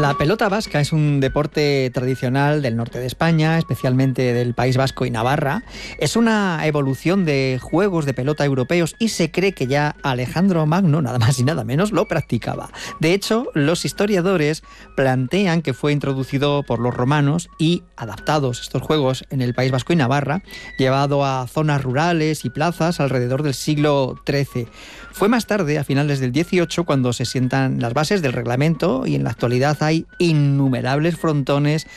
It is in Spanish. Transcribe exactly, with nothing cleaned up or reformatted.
La pelota vasca es un deporte tradicional del norte de España, especialmente del País Vasco y Navarra. Es una evolución de juegos de pelota europeos y se cree que ya Alejandro Magno, nada más y nada menos, lo practicaba. De hecho, los historiadores plantean que fue introducido por los romanos y, adaptados estos juegos en el País Vasco y Navarra, llevado a zonas rurales y plazas alrededor del siglo trece. Fue más tarde, a finales del dieciocho, cuando se sientan las bases del reglamento y en la actualidad hay innumerables frontones